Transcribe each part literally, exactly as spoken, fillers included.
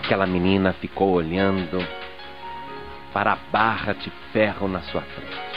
aquela menina ficou olhando para a barra de ferro na sua frente.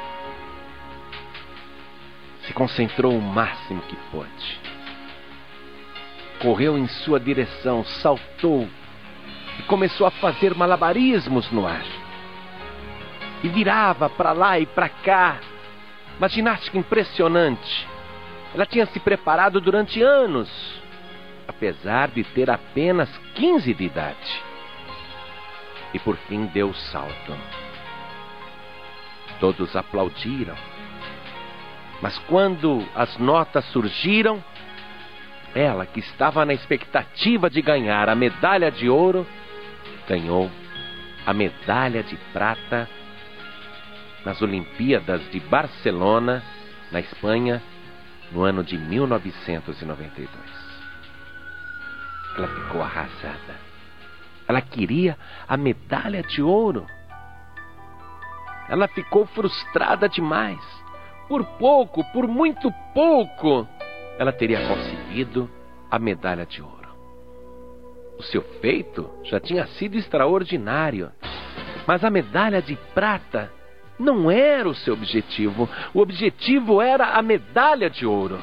Se concentrou o máximo que pôde. Correu em sua direção, saltou e começou a fazer malabarismos no ar. E virava para lá e para cá. Uma ginástica impressionante. Ela tinha se preparado durante anos, apesar de ter apenas quinze de idade. E por fim deu o salto. Todos aplaudiram. Mas quando as notas surgiram, ela, que estava na expectativa de ganhar a medalha de ouro, ganhou a medalha de prata nas Olimpíadas de Barcelona, na Espanha, no ano de mil novecentos e noventa e dois. Ela ficou arrasada. Ela queria a medalha de ouro. Ela ficou frustrada demais. Por pouco, por muito pouco, ela teria conseguido a medalha de ouro. O seu feito já tinha sido extraordinário, mas a medalha de prata não era o seu objetivo. O objetivo era a medalha de ouro.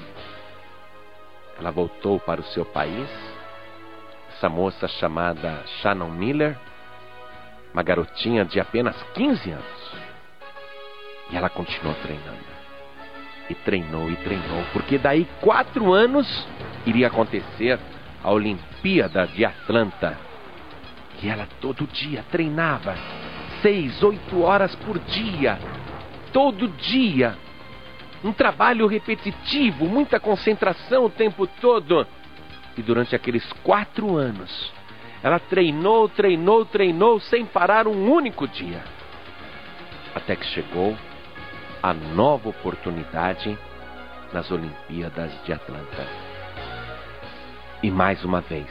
Ela voltou para o seu país. Essa moça chamada Shannon Miller, uma garotinha de apenas quinze anos. E ela continuou treinando. E treinou e treinou, porque daí quatro anos iria acontecer a Olimpíada de Atlanta. E ela todo dia treinava, seis, oito horas por dia, todo dia. Um trabalho repetitivo, muita concentração o tempo todo. E durante aqueles quatro anos, ela treinou, treinou, treinou, sem parar um único dia. Até que chegou a nova oportunidade nas Olimpíadas de Atlanta. E mais uma vez,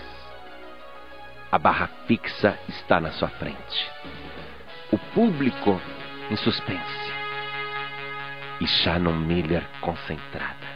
a barra fixa está na sua frente. O público em suspense. E Shannon Miller concentrada.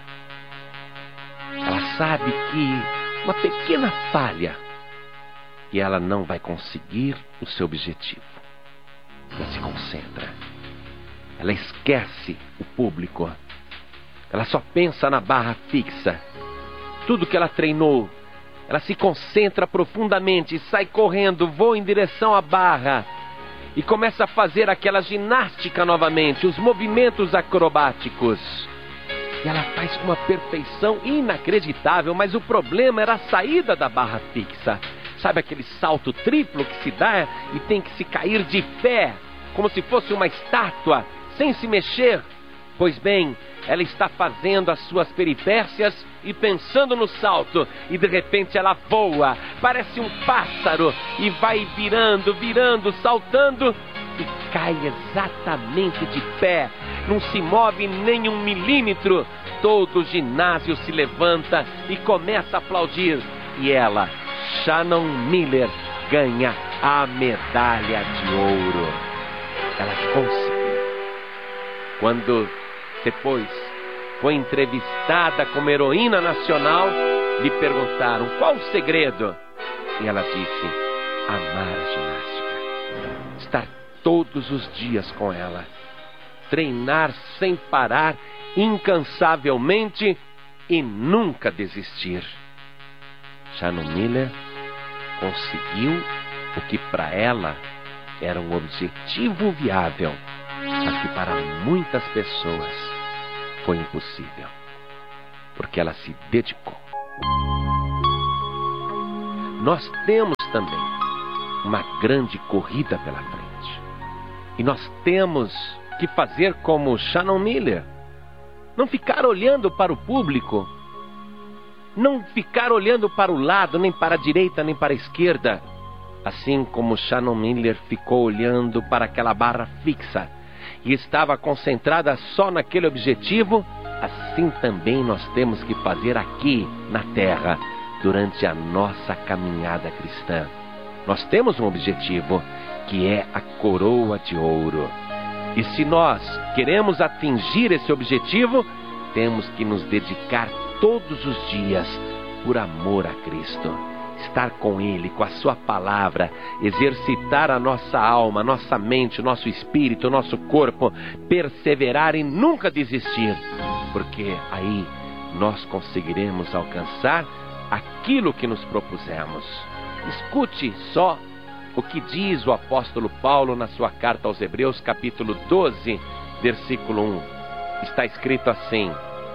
Ela sabe que uma pequena falha e ela não vai conseguir o seu objetivo. Ela se concentra. Ela esquece o público. Ela só pensa na barra fixa. Tudo que ela treinou, ela se concentra profundamente, sai correndo, voa em direção à barra e começa a fazer aquela ginástica novamente, os movimentos acrobáticos. E ela faz com uma perfeição inacreditável, mas o problema era a saída da barra fixa. Sabe aquele salto triplo que se dá e tem que se cair de pé, como se fosse uma estátua, sem se mexer? Pois bem, ela está fazendo as suas peripécias e pensando no salto, e de repente ela voa, parece um pássaro, e vai virando, virando, saltando, e cai exatamente de pé, não se move nem um milímetro. Todo o ginásio se levanta e começa a aplaudir, e ela, Shannon Miller, ganha a medalha de ouro. Ela conseguiu. Quando depois foi entrevistada como heroína nacional, lhe perguntaram qual o segredo, e ela disse: amar a ginástica, estar todos os dias com ela, treinar sem parar, incansavelmente, e nunca desistir. Shannon Miller conseguiu o que para ela era um objetivo viável, mas que para muitas pessoas foi impossível, porque ela se dedicou. Nós temos também uma grande corrida pela frente, e nós temos que fazer como Shannon Miller, não ficar olhando para o público, não ficar olhando para o lado, nem para a direita, nem para a esquerda. Assim como Shannon Miller ficou olhando para aquela barra fixa e estava concentrada só naquele objetivo, assim também nós temos que fazer aqui na Terra, durante a nossa caminhada cristã. Nós temos um objetivo, que é a coroa de ouro. E se nós queremos atingir esse objetivo, temos que nos dedicar todos os dias por amor a Cristo. estar com Ele, com a Sua palavra, exercitar a nossa alma, nossa mente, nosso espírito, nosso corpo, perseverar e nunca desistir, porque aí nós conseguiremos alcançar aquilo que nos propusemos. Escute só o que diz o apóstolo Paulo na sua carta aos Hebreus, capítulo doze, versículo um. Está escrito assim: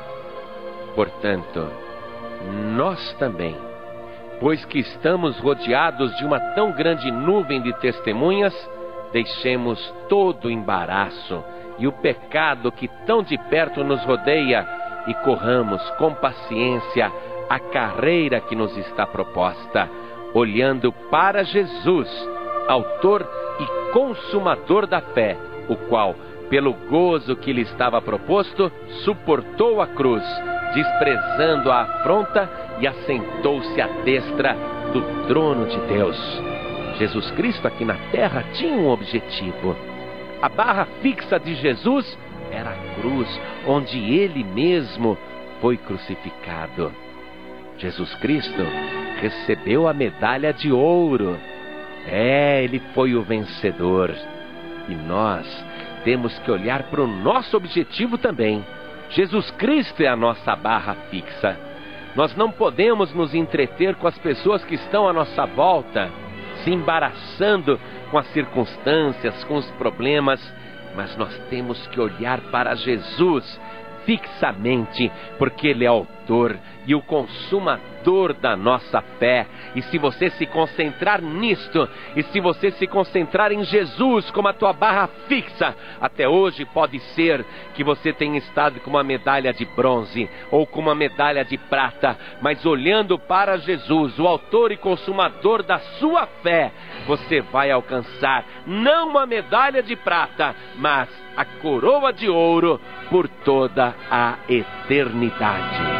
portanto, nós também, pois que estamos rodeados de uma tão grande nuvem de testemunhas, deixemos todo o embaraço e o pecado que tão de perto nos rodeia e corramos com paciência a carreira que nos está proposta, olhando para Jesus, autor e consumador da fé, o qual, pelo gozo que lhe estava proposto, suportou a cruz, desprezando a afronta, e assentou-se à destra do trono de Deus. Jesus Cristo aqui na terra tinha um objetivo. A barra fixa de Jesus era a cruz, onde Ele mesmo foi crucificado. Jesus Cristo recebeu a medalha de ouro. É, Ele foi o vencedor. E nós temos que olhar para o nosso objetivo também. Jesus Cristo é a nossa barra fixa. Nós não podemos nos entreter com as pessoas que estão à nossa volta, se embaraçando com as circunstâncias, com os problemas, mas nós temos que olhar para Jesus fixamente, porque Ele é autor e o consumador da nossa fé. E se você se concentrar nisto, e se você se concentrar em Jesus como a tua barra fixa, até hoje pode ser que você tenha estado com uma medalha de bronze ou com uma medalha de prata, mas olhando para Jesus, o autor e consumador da sua fé, você vai alcançar não uma medalha de prata, mas a coroa de ouro por toda a eternidade.